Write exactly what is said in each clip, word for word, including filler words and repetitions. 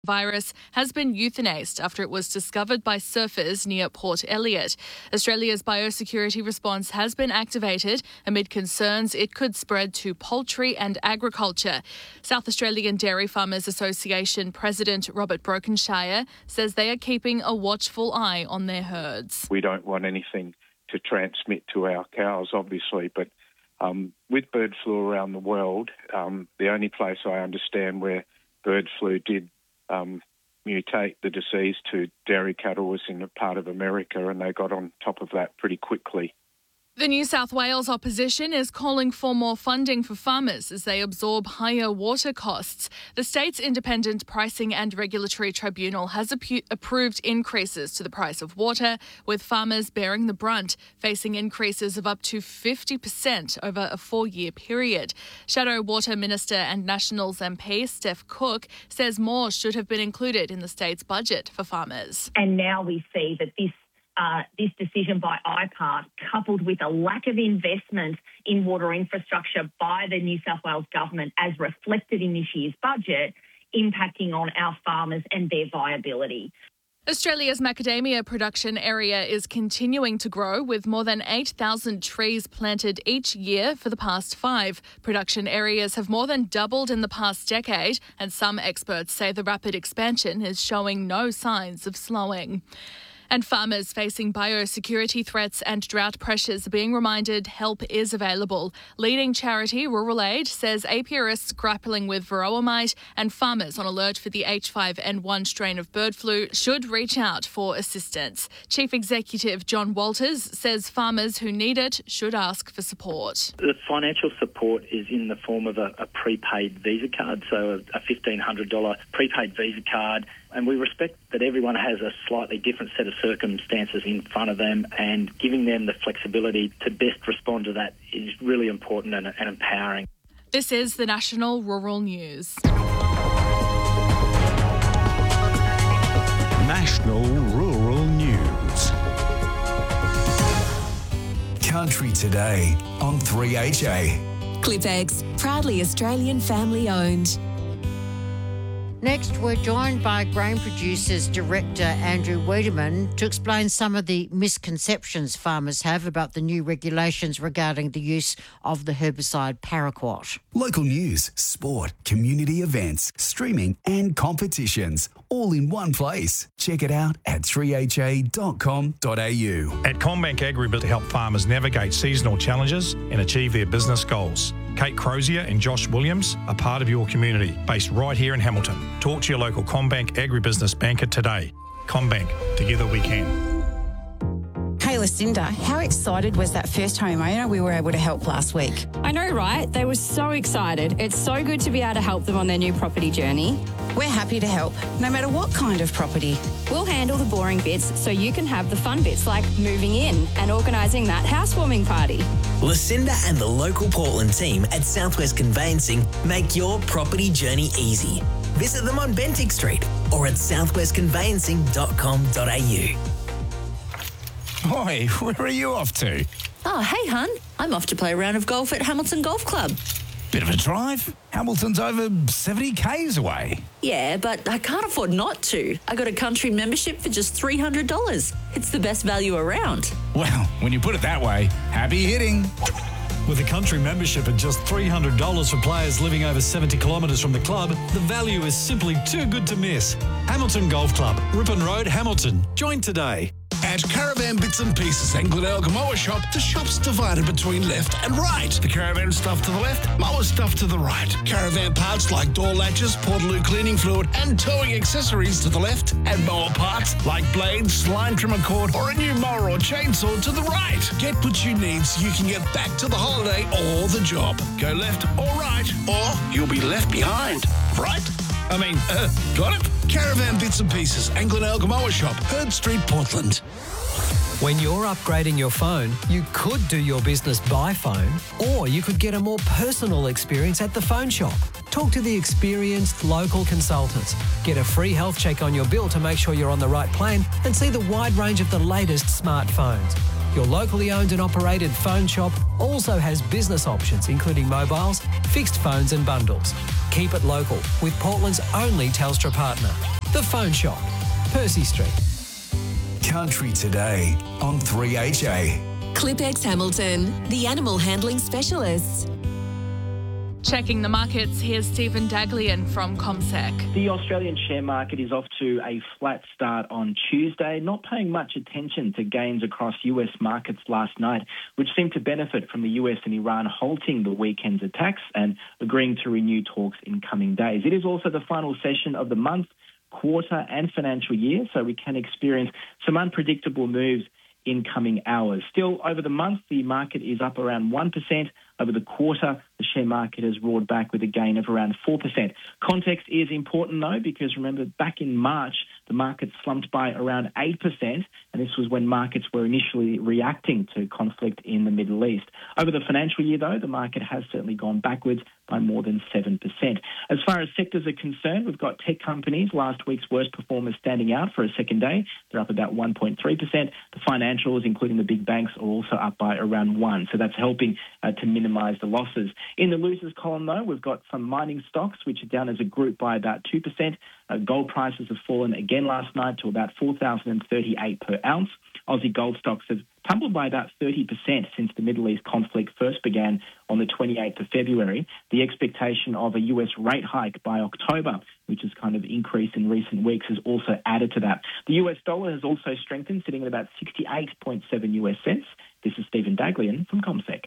virus has been euthanized after it was discovered by surfers near Port Elliot. Australia's biosecurity response has been activated amid concerns it could spread to poultry and agriculture. South Australian Dairy Farmers Association President Robert Brokenshire says they are keeping a watchful eye on their herds. We don't want anything to transmit to our cows, obviously, but um, with bird flu around the world, um, the only place I understand where bird flu did Um, mutate the disease to dairy cattle was in a part of America, and they got on top of that pretty quickly. The New South Wales opposition is calling for more funding for farmers as they absorb higher water costs. The state's independent pricing and regulatory tribunal has ap- approved increases to the price of water, with farmers bearing the brunt, facing increases of up to fifty percent over a four-year period. Shadow Water Minister and Nationals M P Steph Cook says more should have been included in the state's budget for farmers. And now we see that this Uh, this decision by I P A R T, coupled with a lack of investment in water infrastructure by the New South Wales government as reflected in this year's budget, impacting on our farmers and their viability. Australia's macadamia production area is continuing to grow, with more than eight thousand trees planted each year for the past five. Production areas have more than doubled in the past decade, and some experts say the rapid expansion is showing no signs of slowing. And farmers facing biosecurity threats and drought pressures are being reminded help is available. Leading charity Rural Aid says apiarists grappling with varroa mite and farmers on alert for the H five N one strain of bird flu should reach out for assistance. Chief Executive John Walters says farmers who need it should ask for support. The financial support is in the form of a, a prepaid Visa card, so a, a fifteen hundred dollars prepaid Visa card. And we respect that everyone has a slightly different set of circumstances in front of them, and giving them the flexibility to best respond to that is really important and, and empowering. This is the National Rural News. National Rural News. Country Today on three H A. Clip Eggs, proudly Australian family owned. Next, we're joined by Grain Producers Director Andrew Wiedemann to explain some of the misconceptions farmers have about the new regulations regarding the use of the herbicide paraquat. Local news, sport, community events, streaming and competitions, all in one place. Check it out at three h a dot com dot a u. At CommBank Agribusiness to help farmers navigate seasonal challenges and achieve their business goals. Kate Crozier and Josh Williams are part of your community, based right here in Hamilton. Talk to your local CommBank Agribusiness banker today. CommBank, together we can. Hey Lucinda, how excited was that first homeowner we were able to help last week? I know, right? They were so excited. It's so good to be able to help them on their new property journey. We're happy to help, no matter what kind of property. We'll handle the boring bits so you can have the fun bits like moving in and organising that housewarming party. Lucinda and the local Portland team at Southwest Conveyancing make your property journey easy. Visit them on Bentinck Street or at southwest conveyancing dot com dot a u. Oi, where are you off to? Oh, hey, hun. I'm off to play a round of golf at Hamilton Golf Club. Bit of a drive? Hamilton's over seventy kays away. Yeah, but I can't afford not to. I got a country membership for just three hundred dollars. It's the best value around. Well, when you put it that way, happy hitting. With a country membership at just three hundred dollars for players living over seventy kilometres from the club, the value is simply too good to miss. Hamilton Golf Club, Ripon Road, Hamilton. Join today. At Caravan Bits and Pieces and Glenelg Mower Shop, the shop's divided between left and right. The caravan stuff to the left, mower stuff to the right. Caravan parts like door latches, Portaloo cleaning fluid and towing accessories to the left, and mower parts like blades, line trimmer cord or a new mower or chainsaw to the right. Get what you need so you can get back to the holiday or the job. Go left or right, or you'll be left behind. Right? I mean, uh, got it? Caravan Bits and Pieces and Glenelg Mower Shop, Herd Street, Portland. When you're upgrading your phone, you could do your business by phone, or you could get a more personal experience at the phone shop. Talk to the experienced local consultants. Get a free health check on your bill to make sure you're on the right plan, and see the wide range of the latest smartphones. Your locally owned and operated phone shop also has business options, including mobiles, fixed phones and bundles. Keep it local with Portland's only Telstra partner. The Phone Shop, Percy Street. Country Today on three H A. Clipex Hamilton, the animal handling specialists. Checking the markets, here's Stephen Daglian from CommSec. The Australian share market is off to a flat start on Tuesday, not paying much attention to gains across U S markets last night, which seemed to benefit from the U S and Iran halting the weekend's attacks and agreeing to renew talks in coming days. It is also the final session of the month, quarter and financial year, so we can experience some unpredictable moves in coming hours. Still, over the month, the market is up around one percent. Over the quarter, the share market has roared back with a gain of around four percent. Context is important, though, because remember, back in March, the market slumped by around eight percent, and this was when markets were initially reacting to conflict in the Middle East. Over the financial year, though, the market has certainly gone backwards by more than seven percent. As far as sectors are concerned, we've got tech companies, last week's worst performers, standing out for a second day. They're up about one point three percent. The financials, including the big banks, are also up by around one, so that's helping uh, to minimise the losses. In the losers column, though, we've got some mining stocks, which are down as a group by about two percent. Uh, gold prices have fallen again last night to about four thousand thirty-eight per ounce. Aussie gold stocks have tumbled by about thirty percent since the Middle East conflict first began on the twenty-eighth of February. The expectation of a U S rate hike by October, which has kind of increased in recent weeks, has also added to that. The U S dollar has also strengthened, sitting at about sixty-eight point seven U S cents. This is Stephen Daglian from CommSec.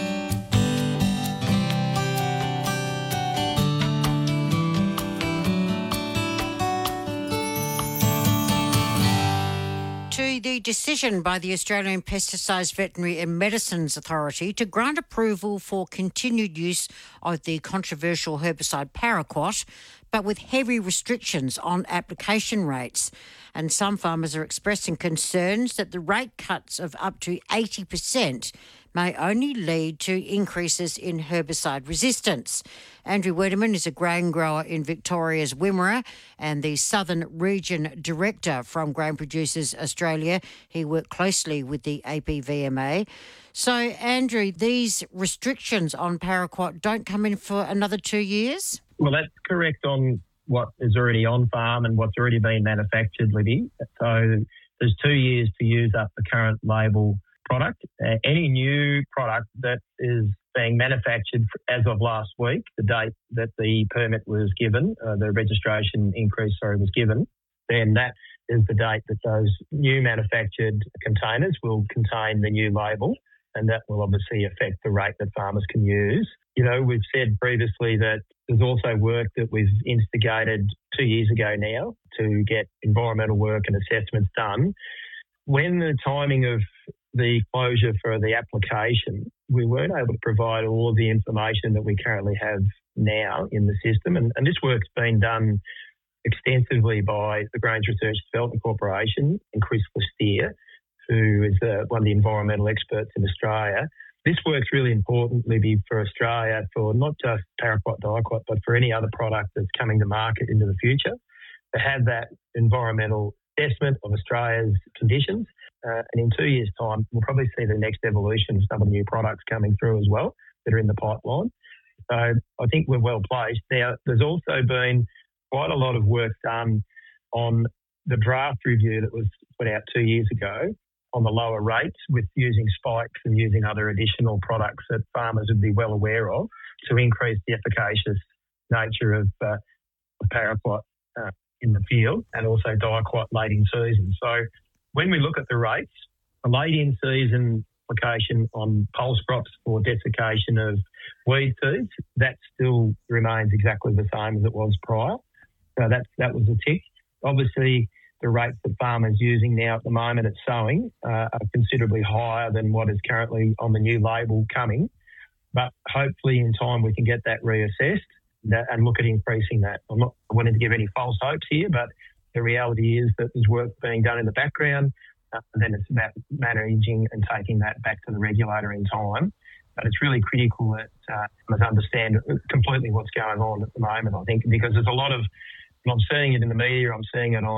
To the decision by the Australian Pesticides, Veterinary and Medicines Authority to grant approval for continued use of the controversial herbicide paraquat, but with heavy restrictions on application rates. And some farmers are expressing concerns that the rate cuts of up to eighty percent may only lead to increases in herbicide resistance. Andrew Wederman is a grain grower in Victoria's Wimmera and the Southern Region Director from Grain Producers Australia. He worked closely with the A P V M A. So, Andrew, these restrictions on paraquat don't come in for another two years? Well, that's correct on what is already on farm and what's already been manufactured, Libby. So there's two years to use up the current label product. Uh, any new product that is being manufactured as of last week, the date that the permit was given, uh, the registration increase, sorry, was given, then that is the date that those new manufactured containers will contain the new label, and that will obviously affect the rate that farmers can use. You know, we've said previously that there's also work that we've instigated two years ago now to get environmental work and assessments done. When the timing of the closure for the application, we weren't able to provide all of the information that we currently have now in the system. And, and this work's been done extensively by the Grains Research Development Corporation and Chris Listier, who is uh, one of the environmental experts in Australia. This work's really important, Libby, for Australia, for not just paraquat diquat, but for any other product that's coming to market into the future, to have that environmental assessment of Australia's conditions. Uh, and in two years' time, we'll probably see the next evolution of some of the new products coming through as well that are in the pipeline. So I think we're well placed. Now, there's also been quite a lot of work done on the draft review that was put out two years ago on the lower rates, with using spikes and using other additional products that farmers would be well aware of to increase the efficacious nature of, uh, of paraquat uh, in the field, and also diquat late in season. So when we look at the rates, a late in season application on pulse crops for desiccation of weed seeds, that still remains exactly the same as it was prior. So that, that was a tick. Obviously, the rates that farmers using now at the moment at sowing uh, are considerably higher than what is currently on the new label coming. But hopefully in time we can get that reassessed and look at increasing that. I'm not wanting to give any false hopes here, but the reality is that there's work being done in the background, uh, and then it's about managing and taking that back to the regulator in time. But it's really critical that uh, farmers understand completely what's going on at the moment, I think, because there's a lot of, and I'm seeing it in the media, I'm seeing it on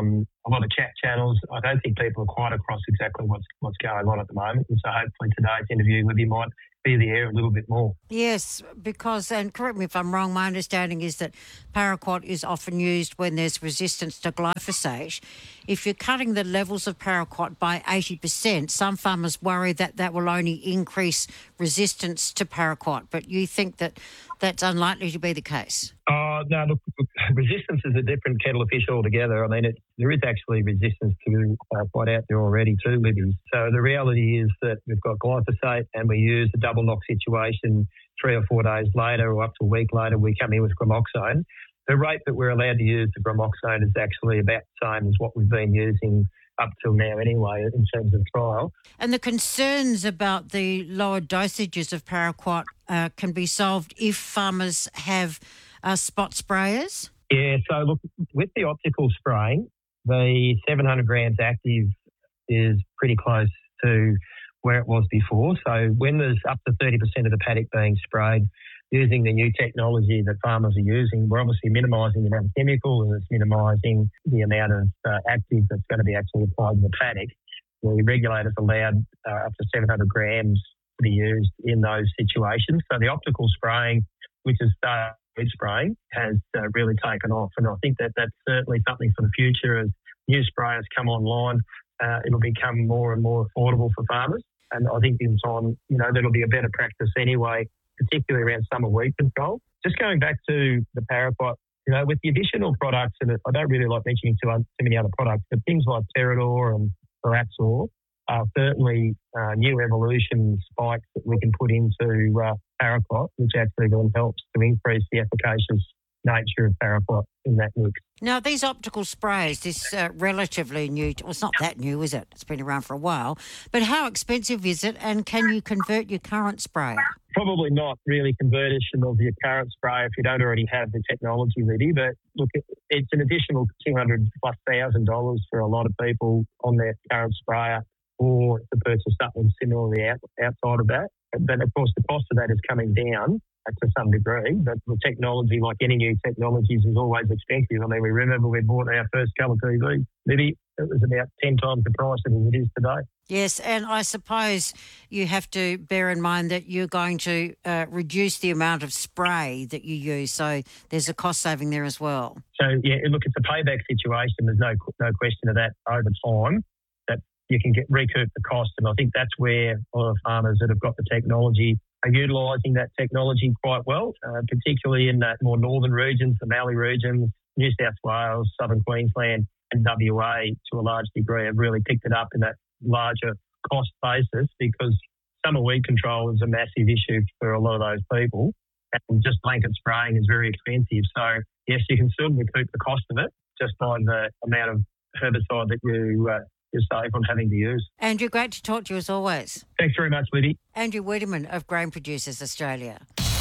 a lot of chat channels. I don't think people are quite across exactly what's what's going on at the moment. And so hopefully today's interview with you might be the air a little bit more. Yes, because, and correct me if I'm wrong, my understanding is that paraquat is often used when there's resistance to glyphosate. If you're cutting the levels of paraquat by eighty percent, some farmers worry that that will only increase resistance to paraquat. But you think that that's unlikely to be the case? Oh, no, look, look, resistance is a different kettle of fish altogether. I mean, it, there is actually resistance to paraquat out there already too, Libby. So the reality is that we've got glyphosate and we use a double knock situation three or four days later or up to a week later, we come in with gramoxone. The rate that we're allowed to use the gramoxone is actually about the same as what we've been using up till now anyway in terms of trial. And the concerns about the lower dosages of paraquat uh, can be solved if farmers have uh, spot sprayers? Yeah, so look, with the optical spraying, the seven hundred grams active is pretty close to where it was before. So when there's up to thirty percent of the paddock being sprayed, using the new technology that farmers are using, we're obviously minimising the amount of chemical and it's minimising the amount of uh, active that's going to be actually applied in the paddock. The regulator's allowed uh, up to seven hundred grams to be used in those situations. So the optical spraying, which is started spraying, has uh, really taken off. And I think that that's certainly something for the future. As new sprayers come online, uh, it'll become more and more affordable for farmers. And I think in time, you know, that'll be a better practice anyway, particularly around summer weed control. Just going back to the paraquat, you know, with the additional products, and I don't really like mentioning too, too many other products, but things like Terador and Pyraxor are certainly uh, new evolution spikes that we can put into uh, paraquat, which actually then helps to increase the efficacious nature of paraquat in that mix. Now, these optical sprays, this uh, relatively new, well, it's not that new, is it? It's been around for a while. But how expensive is it, and can you convert your current sprayer? Probably not really conversion of your current sprayer if you don't already have the technology ready. But look, it's an additional two hundred plus thousand dollars for a lot of people on their current sprayer, or to purchase something similarly out, outside of that. But of course, the cost of that is coming down to some degree, but the technology, like any new technologies, is always expensive. I mean, we remember we bought our first colour T V, maybe it was about ten times the price that it is today. Yes, and I suppose you have to bear in mind that you're going to uh, reduce the amount of spray that you use, so there's a cost saving there as well. So, yeah, look, it's a payback situation. There's no no question of that over time, that you can get recoup the cost, and I think that's where a lot of farmers that have got the technology are utilising that technology quite well, uh, particularly in that more northern regions, the Mallee regions, New South Wales, southern Queensland and W A to a large degree have really picked it up in that larger cost basis, because summer weed control is a massive issue for a lot of those people, and just blanket spraying is very expensive. So, yes, you can still recoup the cost of it just by the amount of herbicide that you uh, you're safe on having to use. Andrew, great to talk to you as always. Thanks very much, Libby. Andrew Wiedemann of Grain Producers Australia.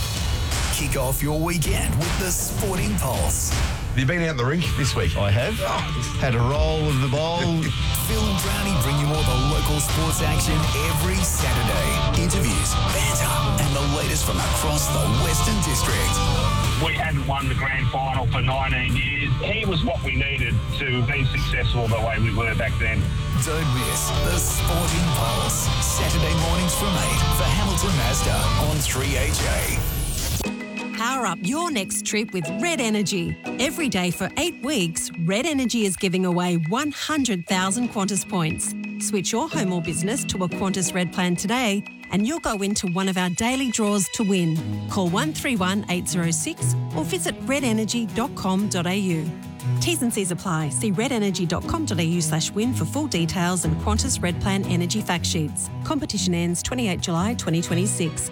Kick off your weekend with the Sporting Pulse. Have you been out in the rink this week? I have. Oh. Had a roll of the bowl. Phil and Brownie bring you all the local sports action every Saturday. Interviews, banter, and the latest from across the Western District. We hadn't won the grand final for nineteen years. He was what we needed to be successful the way we were back then. Don't miss the Sporting Pulse. Saturday mornings from eight for Hamilton Mazda on three H A. Power up your next trip with Red Energy. Every day for eight weeks, Red Energy is giving away one hundred thousand Qantas points. Switch your home or business to a Qantas Red plan today and you'll go into one of our daily draws to win. Call one three one eight zero six or visit red energy dot com dot a u. T's and C's apply. See red energy dot com dot a u slash win for full details and Qantas Red Plan energy fact sheets. Competition ends twenty-eighth of July twenty twenty-six.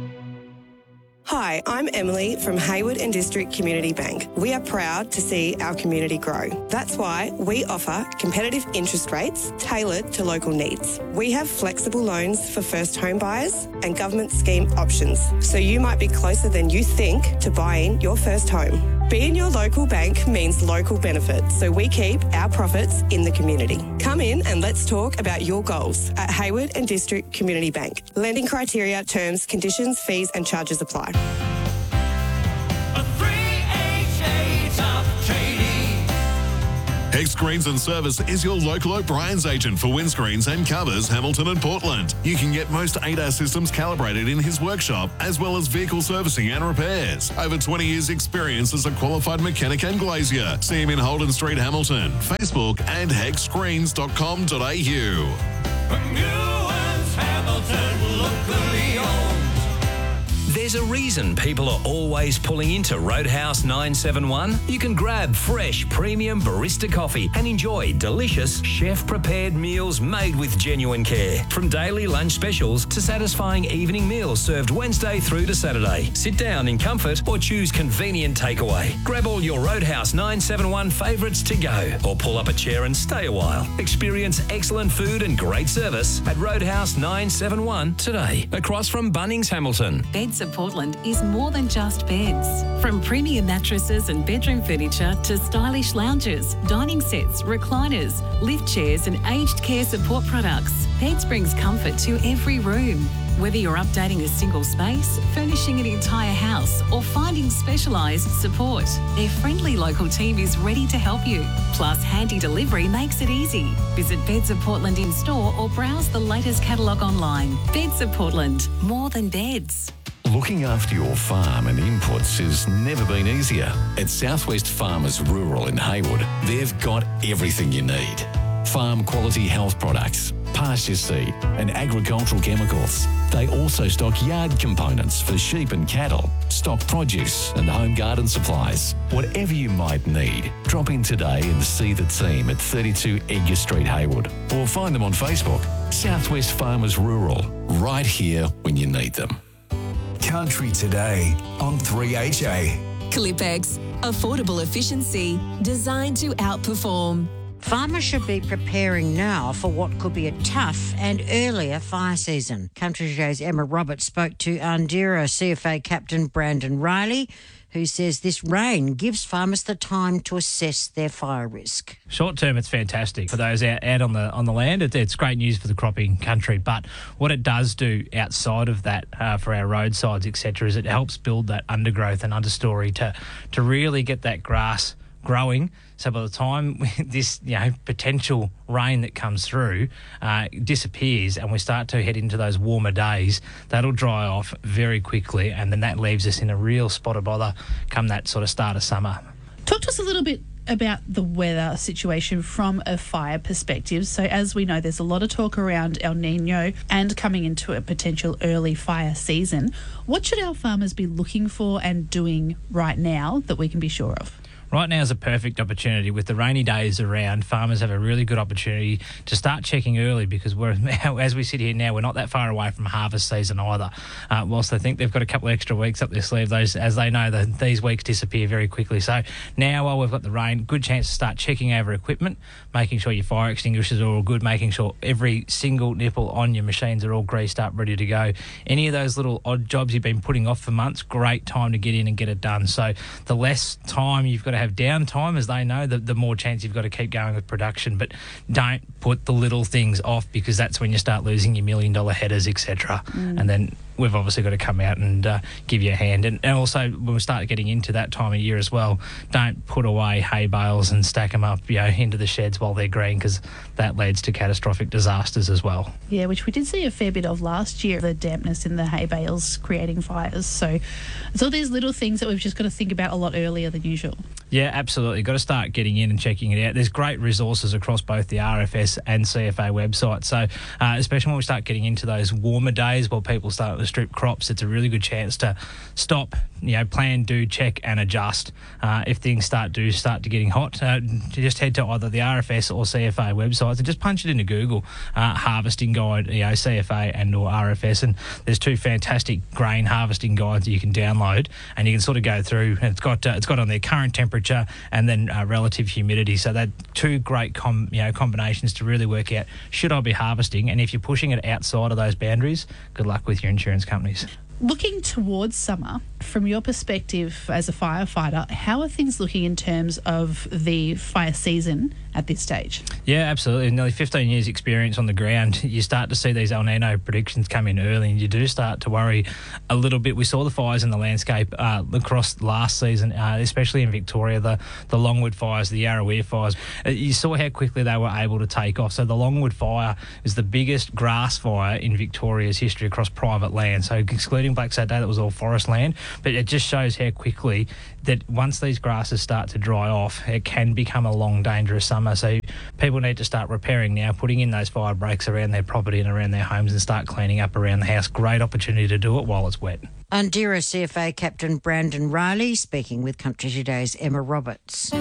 Hi, I'm Emily from Hayward and District Community Bank. We are proud to see our community grow. That's why we offer competitive interest rates tailored to local needs. We have flexible loans for first home buyers and government scheme options, so you might be closer than you think to buying your first home. Being your local bank means local benefits, so we keep our profits in the community. Come in and let's talk about your goals at Hayward and District Community Bank. Lending criteria, terms, conditions, fees and charges apply. Hex Screens and Service is your local O'Brien's agent for windscreens and covers Hamilton and Portland. You can get most A D A S systems calibrated in his workshop, as well as vehicle servicing and repairs. Over twenty years experience as a qualified mechanic and glazier. See him in Holden Street, Hamilton. Facebook and hex screens dot com dot a u. There's a reason people are always pulling into Roadhouse nine seven one. You can grab fresh premium barista coffee and enjoy delicious chef-prepared meals made with genuine care. From daily lunch specials to satisfying evening meals served Wednesday through to Saturday. Sit down in comfort or choose convenient takeaway. Grab all your Roadhouse nine seven one favourites to go or pull up a chair and stay a while. Experience excellent food and great service at Roadhouse nine seven one today, across from Bunnings, Hamilton. Beds of Portland is more than just beds. From premium mattresses and bedroom furniture to stylish lounges, dining sets, recliners, lift chairs and aged care support products, Beds brings comfort to every room. Whether you're updating a single space, furnishing an entire house or finding specialised support, their friendly local team is ready to help you. Plus, handy delivery makes it easy. Visit Beds of Portland in store or browse the latest catalogue online. Beds of Portland, more than beds. Looking after your farm and inputs has never been easier. At Southwest Farmers Rural in Haywood, they've got everything you need. Farm quality health products, pasture seed and agricultural chemicals. They also stock yard components for sheep and cattle, stock produce and home garden supplies. Whatever you might need, drop in today and see the team at thirty-two Edgar Street, Haywood, or find them on Facebook. Southwest Farmers Rural, right here when you need them. Country Today on three H A. Clipex, affordable efficiency designed to outperform. Farmers should be preparing now for what could be a tough and earlier fire season. Country Today's Emma Roberts spoke to Andera C F A Captain Brandon Riley, who says this rain gives farmers the time to assess their fire risk. Short term, it's fantastic for those out, out on the on the land. It, it's great news for the cropping country. But what it does do outside of that uh, for our roadsides, et cetera, is it helps build that undergrowth and understory to to really get that grass growing. So by the time this, you know, potential rain that comes through uh, disappears and we start to head into those warmer days, that'll dry off very quickly, and then that leaves us in a real spot of bother come that sort of start of summer. Talk to us a little bit about the weather situation from a fire perspective. So as we know, there's a lot of talk around El Nino and coming into a potential early fire season. What should our farmers be looking for and doing right now that we can be sure of? Right now is a perfect opportunity. With the rainy days around, farmers have a really good opportunity to start checking early, because we're, as we sit here now, we're not that far away from harvest season either. Uh, whilst they think they've got a couple of extra weeks up their sleeve, those, as they know that these weeks disappear very quickly. So now, while we've got the rain, good chance to start checking over equipment, making sure your fire extinguishers are all good, making sure every single nipple on your machines are all greased up, ready to go. Any of those little odd jobs you've been putting off for months, great time to get in and get it done. So the less time you've got to have downtime, as they know, the, the more chance you've got to keep going with production. But don't put the little things off, because that's when you start losing your million dollar headers, et cetera. Mm. And then we've obviously got to come out and uh, give you a hand. And, and also, when we start getting into that time of year as well, don't put away hay bales and stack them up, you know, into the sheds while they're green, because that leads to catastrophic disasters as well. Yeah, which we did see a fair bit of last year, the dampness in the hay bales creating fires. So it's all these little things that we've just got to think about a lot earlier than usual. Yeah, absolutely. Got to start getting in and checking it out. There's great resources across both the R F S and C F A websites. So uh, especially when we start getting into those warmer days while people start to strip crops, it's a really good chance to stop, you know, plan, do, check and adjust. Uh, if things start do start to getting hot, uh, just head to either the R F S or C F A websites and just punch it into Google, uh, harvesting guide, you know, C F A and or R F S, and there's two fantastic grain harvesting guides that you can download, and you can sort of go through, and it's got uh, it's got on their current temperature and then uh, relative humidity. So they're two great com- you know combinations to really work out, should I be harvesting? And if you're pushing it outside of those boundaries, good luck with your insurance companies. Looking towards summer, from your perspective as a firefighter, how are things looking in terms of the fire season at this stage. Yeah, absolutely. Nearly fifteen years experience on the ground. You start to see these El Nino predictions come in early and you do start to worry a little bit. We saw the fires in the landscape uh, across last season, uh, especially in Victoria, the, the Longwood fires, the Yarrawhia fires. Uh, you saw how quickly they were able to take off. So the Longwood fire is the biggest grass fire in Victoria's history across private land. So excluding Black Saturday, that was all forest land. But it just shows how quickly that once these grasses start to dry off, it can become a long, dangerous summer. So people need to start repairing now, putting in those fire breaks around their property and around their homes and start cleaning up around the house. Great opportunity to do it while it's wet. Undera C F A Captain Brandon Riley speaking with Country Today's Emma Roberts.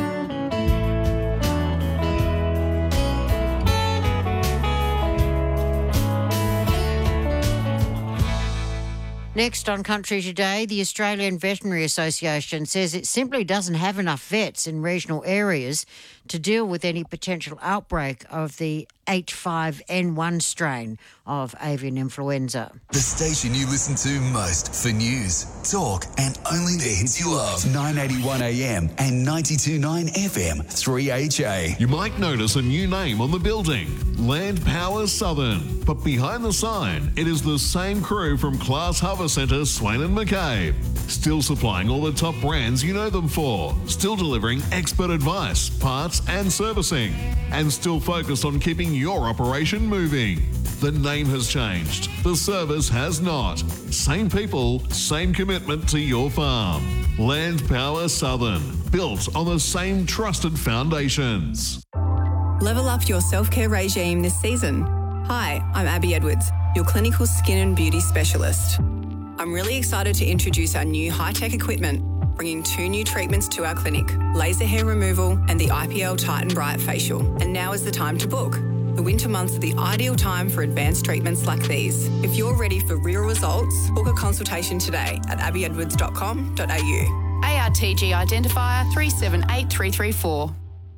Next on Country Today, the Australian Veterinary Association says it simply doesn't have enough vets in regional areas to deal with any potential outbreak of the H five N one strain of avian influenza. The station you listen to most for news, talk and only the hits you love. nine eighty-one A M and ninety-two point nine F M, three H A. You might notice a new name on the building, Land Power Southern. But behind the sign, it is the same crew from Class Harvest Centre, Swain and McCabe. Still supplying all the top brands you know them for. Still delivering expert advice, parts and servicing. And still focused on keeping your operation moving. The name has changed. The service has not. Same people, same commitment to your farm. Land Power Southern. Built on the same trusted foundations. Level up your self-care regime this season. Hi, I'm Abby Edwards, your clinical skin and beauty specialist. I'm really excited to introduce our new high-tech equipment, bringing two new treatments to our clinic, laser hair removal and the I P L Titan Bright Facial. And now is the time to book. The winter months are the ideal time for advanced treatments like these. If you're ready for real results, book a consultation today at abby edwards dot com dot a u. A R T G identifier three seven eight three three four.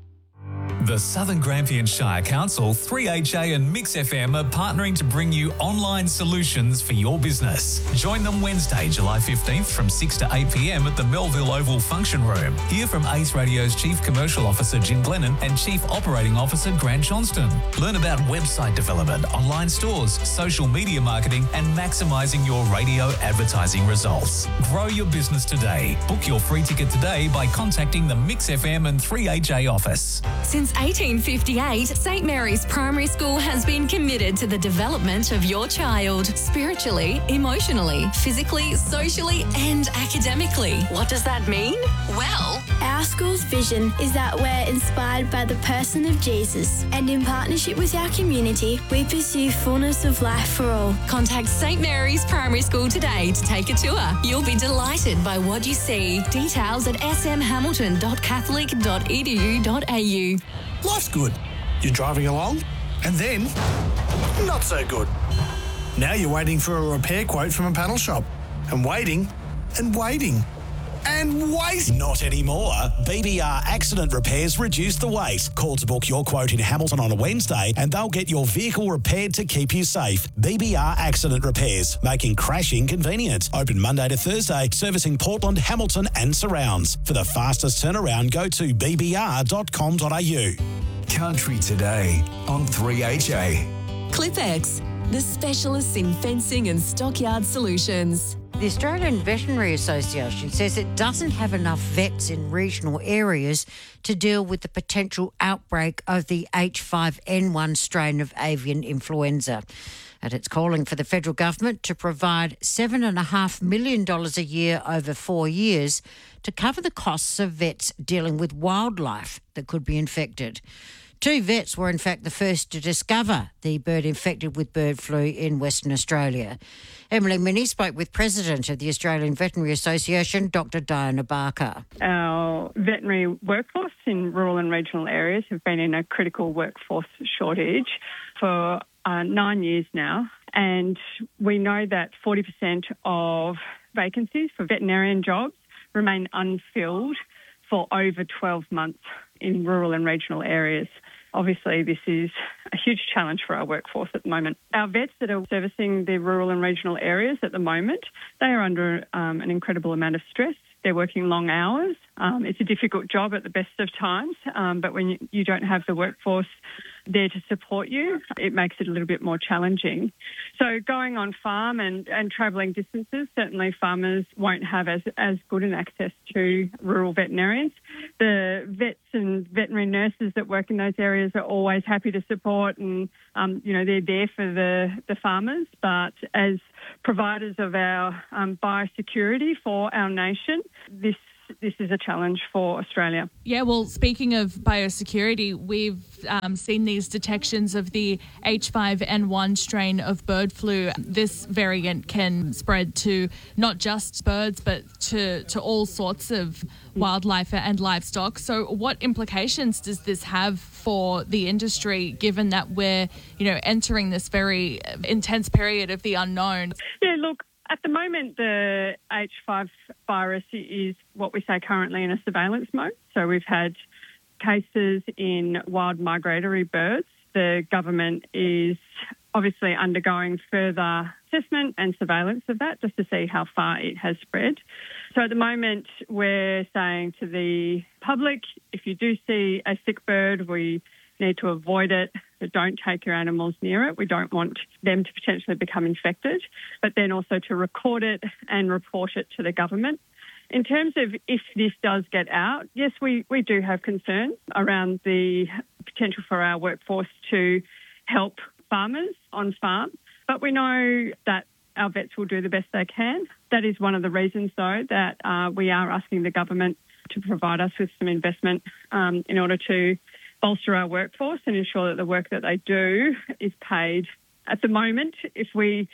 The Southern Grampian Shire Council, three H A and Mix F M are partnering to bring you online solutions for your business. Join them Wednesday, July fifteenth from six to eight p m at the Melville Oval Function Room. Hear from Ace Radio's Chief Commercial Officer Jim Glennon and Chief Operating Officer Grant Johnston. Learn about website development, online stores, social media marketing and maximising your radio advertising results. Grow your business today. Book your free ticket today by contacting the Mix F M and three H A office. Since eighteen fifty-eight, St Mary's Primary School has been committed to the development of your child, spiritually, emotionally, physically, socially and academically. What does that mean? Well, our school's vision is that we're inspired by the person of Jesus, and in partnership with our community, we pursue fullness of life for all. Contact St Mary's Primary School today to take a tour. You'll be delighted by what you see. Details at s m hamilton dot catholic dot e d u dot a u. Life's good. You're driving along, and then not so good. Now you're waiting for a repair quote from a panel shop, and waiting, and waiting, and waiting. Not anymore. B B R Accident Repairs reduce the wait. Call to book your quote in Hamilton on a Wednesday, and they'll get your vehicle repaired to keep you safe. B B R Accident Repairs, making crashing convenient. Open Monday to Thursday, servicing Portland, Hamilton and surrounds. For the fastest turnaround, go to b b r dot com dot a u. Country Today on three H A. Clipex, the specialists in fencing and stockyard solutions. The Australian Veterinary Association says it doesn't have enough vets in regional areas to deal with the potential outbreak of the H five N one strain of avian influenza. And it's calling for the federal government to provide seven point five million dollars a year over four years to cover the costs of vets dealing with wildlife that could be infected. Two vets were in fact the first to discover the bird infected with bird flu in Western Australia. Emily Minnie spoke with President of the Australian Veterinary Association, Doctor Diana Barker. Our veterinary workforce in rural and regional areas have been in a critical workforce shortage for uh, nine years now, and we know that forty percent of vacancies for veterinarian jobs remain unfilled for over twelve months in rural and regional areas. Obviously, this is a huge challenge for our workforce at the moment. Our vets that are servicing the rural and regional areas at the moment, they are under um, an incredible amount of stress. they're working long hours. Um, it's a difficult job at the best of times, um, but when you, you don't have the workforce there to support you, it makes it a little bit more challenging. So going on farm and, and travelling distances, certainly farmers won't have as, as good an access to rural veterinarians. The vets and veterinary nurses that work in those areas are always happy to support, and um, you know, they're there for the, the farmers. But as providers of our um, biosecurity for our nation, this This is a challenge for Australia. Yeah, well, speaking of biosecurity, we've um, seen these detections of the H five N one strain of bird flu. This variant can spread to not just birds, but to, to all sorts of wildlife and livestock. So what implications does this have for the industry, given that we're, you know, entering this very intense period of the unknown? Yeah, look, at the moment, the H five virus is what we say currently in a surveillance mode. So we've had cases in wild migratory birds. The government is obviously undergoing further assessment and surveillance of that just to see how far it has spread. So at the moment, we're saying to the public, if you do see a sick bird, we need to avoid it. So don't take your animals near it. We don't want them to potentially become infected, but then also to record it and report it to the government. In terms of if this does get out, yes, we, we do have concerns around the potential for our workforce to help farmers on farm, but we know that our vets will do the best they can. That is one of the reasons, though, that uh, we are asking the government to provide us with some investment um, in order to bolster our workforce and ensure that the work that they do is paid. At the moment, if we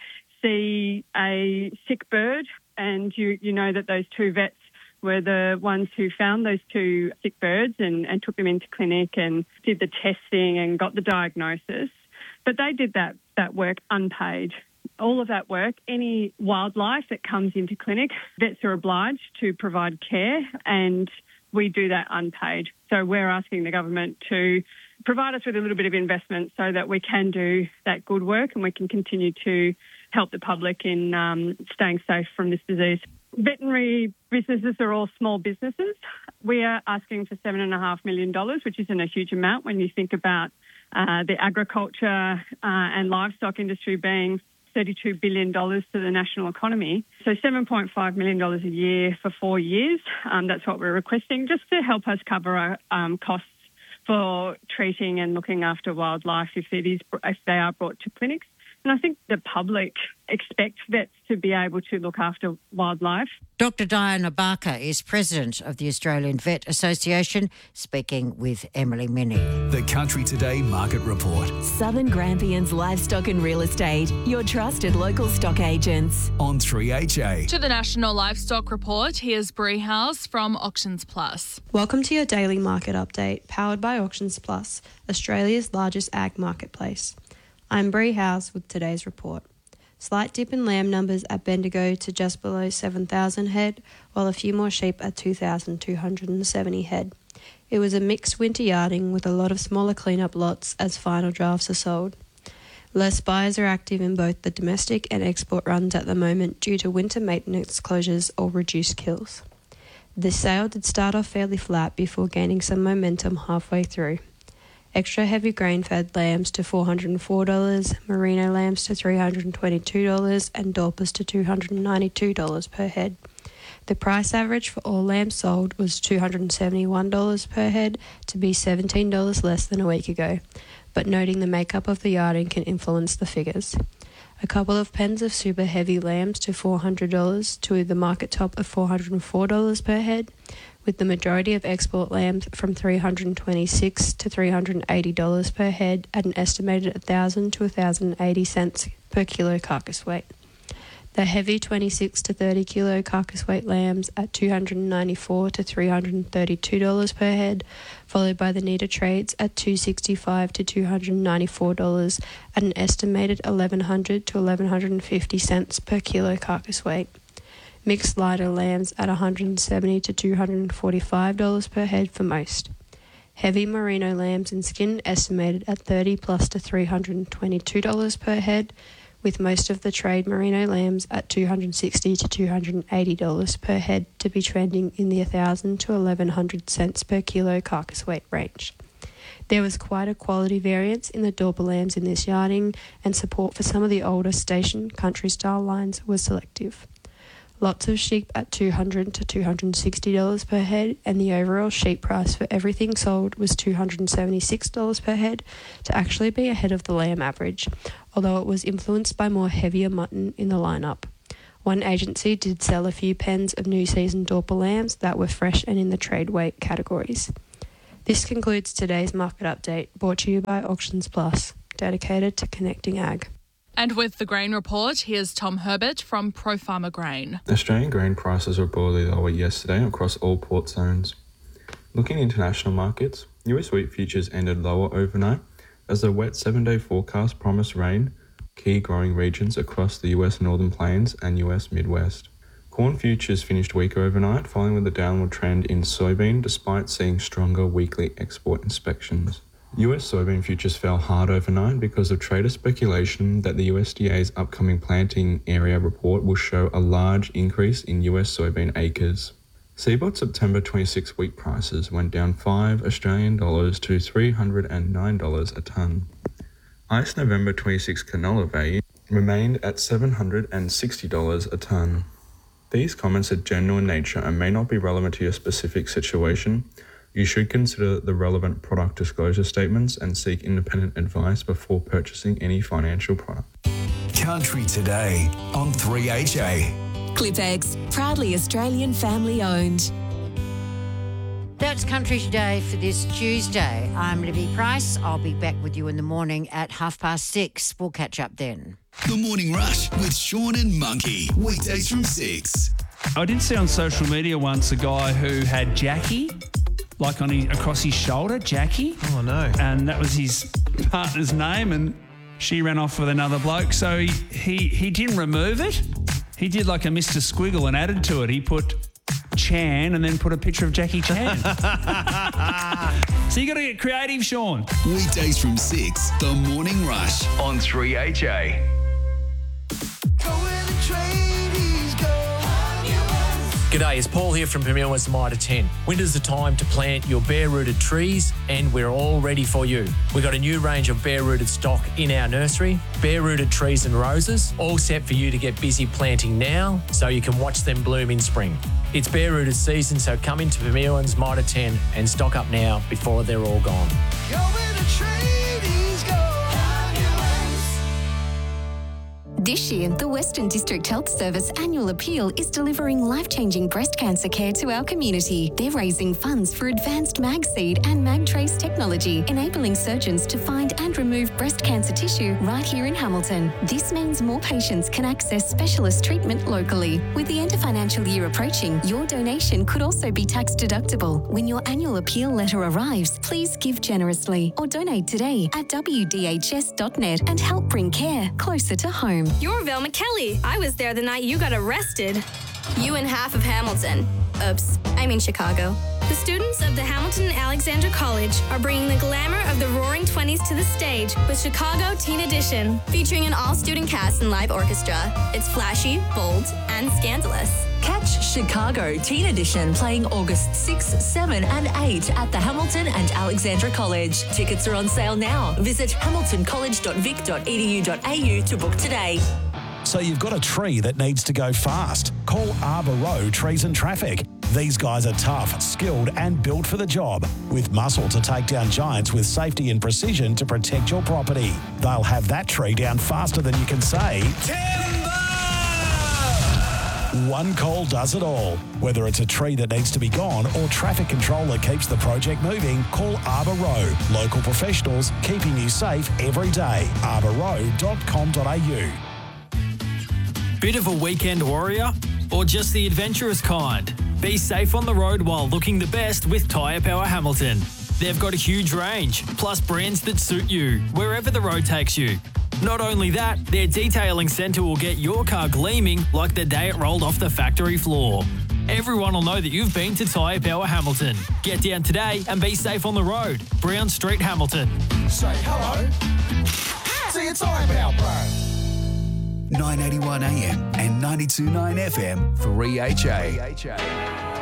see a sick bird and you, you know that those two vets were the ones who found those two sick birds and, and took them into clinic and did the testing and got the diagnosis, but they did that, that work unpaid. All of that work, any wildlife that comes into clinic, vets are obliged to provide care, and we do that unpaid. So we're asking the government to provide us with a little bit of investment so that we can do that good work and we can continue to help the public in um, staying safe from this disease. Veterinary businesses are all small businesses. We are asking for seven point five million dollars, which isn't a huge amount when you think about uh, the agriculture uh, and livestock industry being thirty-two billion dollars to the national economy. So seven point five million dollars a year for four years. Um, that's what we're requesting, just to help us cover our um, costs for treating and looking after wildlife if it is if they are brought to clinics. And I think the public expect vets to be able to look after wildlife. Doctor Diana Barker is president of the Australian Vet Association, speaking with Emily Minnie. The Country Today Market Report. Southern Grampians Livestock and Real Estate, your trusted local stock agents. On three H A. To the National Livestock Report, here's Bree House from Auctions Plus. Welcome to your daily market update, powered by Auctions Plus, Australia's largest ag marketplace. I'm Bree House with today's report. Slight dip in lamb numbers at Bendigo to just below seven thousand head, while a few more sheep at two thousand two hundred seventy head. It was a mixed winter yarding with a lot of smaller clean-up lots as final drafts are sold. Less buyers are active in both the domestic and export runs at the moment due to winter maintenance closures or reduced kills. The sale did start off fairly flat before gaining some momentum halfway through. Extra heavy grain-fed lambs to four hundred four dollars, merino lambs to three hundred twenty-two dollars and Dorpers to two hundred ninety-two dollars per head. The price average for all lambs sold was two hundred seventy-one dollars per head, to be seventeen dollars less than a week ago, but noting the makeup of the yarding can influence the figures. A couple of pens of super heavy lambs to four hundred dollars to the market top of four hundred four dollars per head, with the majority of export lambs from three hundred twenty-six dollars to three hundred eighty dollars per head at an estimated one thousand to one thousand eighty cents per kilo carcass weight. The heavy twenty-six to thirty kilo carcass weight lambs at two hundred ninety-four dollars to three hundred thirty-two dollars per head, followed by the neater trades at two hundred sixty-five dollars to two hundred ninety-four dollars at an estimated eleven hundred to eleven fifty cents per kilo carcass weight. Mixed lighter lambs at one hundred seventy dollars to two hundred forty-five dollars per head for most. Heavy merino lambs and skin estimated at thirty dollars plus to three hundred twenty-two dollars per head, with most of the trade merino lambs at two hundred sixty dollars to two hundred eighty dollars per head to be trending in the one thousand to eleven hundred cents per kilo carcass weight range. There was quite a quality variance in the Dorper lambs in this yarding, and support for some of the older station country style lines was selective. Lots of sheep at two hundred dollars to two hundred sixty dollars per head, and the overall sheep price for everything sold was two hundred seventy-six dollars per head to actually be ahead of the lamb average, although it was influenced by more heavier mutton in the lineup. One agency did sell a few pens of new season Dorper lambs that were fresh and in the trade weight categories. This concludes today's market update, brought to you by Auctions Plus, dedicated to connecting ag. And with the grain report, here's Tom Herbert from Pro Farmer Grain. Australian grain prices were broadly lower yesterday across all port zones. Looking at international markets, U S wheat futures ended lower overnight as the wet seven-day forecast promised rain key growing regions across the U S Northern Plains and U S Midwest. Corn futures finished weaker overnight, following with a downward trend in soybean despite seeing stronger weekly export inspections. U S soybean futures fell hard overnight because of trader speculation that the U S D A's upcoming planting area report will show a large increase in U S soybean acres. C B O T September twenty-six wheat prices went down five Australian dollars to three hundred nine dollars a tonne. I C E November twenty-six canola value remained at seven hundred sixty dollars a tonne. These comments are general in nature and may not be relevant to your specific situation. You should consider the relevant product disclosure statements and seek independent advice before purchasing any financial product. Country Today on three H A. Clipex, proudly Australian family owned. That's Country Today for this Tuesday. I'm Libby Price. I'll be back with you in the morning at half past six. We'll catch up then. The Morning Rush with Sean and Monkey. Weekdays from six. I did see on social media once a guy who had Jackie, like on his, across his shoulder, Jackie. Oh, no. And that was his partner's name, and she ran off with another bloke. So he, he, he didn't remove it. He did like a Mister Squiggle and added to it. He put Chan and then put a picture of Jackie Chan. So you got to get creative, Sean. Weekdays from six, The Morning Rush on three H A. G'day, it's Paul here from Premier West Mitre ten. Winter's the time to plant your bare-rooted trees, and we're all ready for you. We've got a new range of bare-rooted stock in our nursery, bare-rooted trees and roses, all set for you to get busy planting now so you can watch them bloom in spring. It's bare-rooted season, so come into Premier West Mitre ten and stock up now before they're all gone. This year, the Western District Health Service annual appeal is delivering life-changing breast cancer care to our community. They're raising funds for advanced MagSeed and MagTrace technology, enabling surgeons to find and remove breast cancer tissue right here in Hamilton. This means more patients can access specialist treatment locally. With the end of financial year approaching, your donation could also be tax deductible. When your annual appeal letter arrives, please give generously or donate today at w d h s dot net and help bring care closer to home. You're Velma Kelly. I was there the night you got arrested. You and half of Hamilton. Oops, I mean Chicago. The students of the Hamilton Alexandra College are bringing the glamour of the Roaring Twenties to the stage with Chicago Teen Edition, featuring an all-student cast and live orchestra. It's flashy, bold, and scandalous. Catch Chicago Teen Edition playing August sixth, seventh and eighth at the Hamilton and Alexandra College. Tickets are on sale now. Visit hamilton college dot vic dot e d u dot a u to book today. So you've got a tree that needs to go fast. Call Arbor Row Trees and Traffic. These guys are tough, skilled and built for the job, with muscle to take down giants with safety and precision to protect your property. They'll have that tree down faster than you can say timber! One call does it all. Whether it's a tree that needs to be gone or traffic control that keeps the project moving, call Arbor Row. Local professionals keeping you safe every day. arbor row dot com dot a u. Bit of a weekend warrior? Or just the adventurous kind? Be safe on the road while looking the best with Tyre Power Hamilton. They've got a huge range, plus brands that suit you, wherever the road takes you. Not only that, their detailing centre will get your car gleaming like the day it rolled off the factory floor. Everyone will know that you've been to Tyre Power Hamilton. Get down today and be safe on the road. Brown Street, Hamilton. Say hello to your Tyre Power Pro. nine eighty-one A M and ninety-two point nine F M, three H A.